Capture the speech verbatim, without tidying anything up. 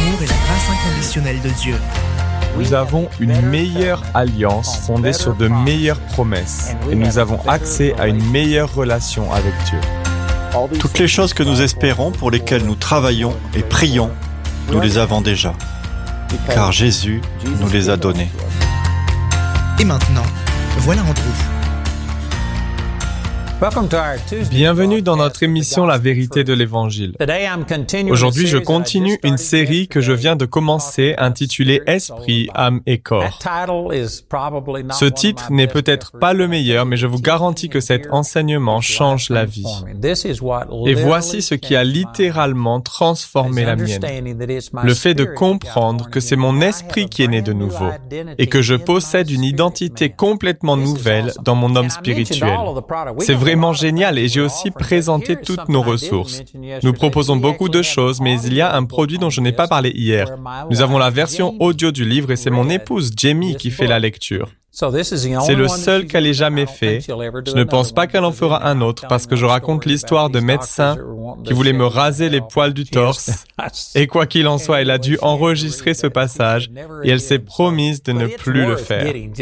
l'amour et la grâce inconditionnelle de Dieu. Nous avons une meilleure alliance fondée sur de meilleures promesses et nous avons accès à une meilleure relation avec Dieu. Toutes les choses que nous espérons, pour lesquelles nous travaillons et prions, nous les avons déjà, car Jésus nous les a données. Et maintenant, voilà Andrew. Bienvenue dans notre émission La vérité de l'Évangile. Aujourd'hui, je continue une série que je viens de commencer intitulée Esprit, âme et corps. Ce titre n'est peut-être pas le meilleur, mais je vous garantis que cet enseignement change la vie. Et voici ce qui a littéralement transformé la mienne. Le fait de comprendre que c'est mon esprit qui est né de nouveau et que je possède une identité complètement nouvelle dans mon homme spirituel. C'est vraiment génial et j'ai aussi présenté toutes nos ressources. Nous proposons beaucoup de choses, mais il y a un produit dont je n'ai pas parlé hier. Nous avons la version audio du livre et c'est mon épouse Jamie qui fait la lecture. C'est le seul qu'elle ait jamais fait. Je ne pense pas qu'elle en fera un autre parce que je raconte l'histoire de médecin qui voulait me raser les poils du torse. Et quoi qu'il en soit, elle a dû enregistrer ce passage et elle s'est promise de ne plus le faire.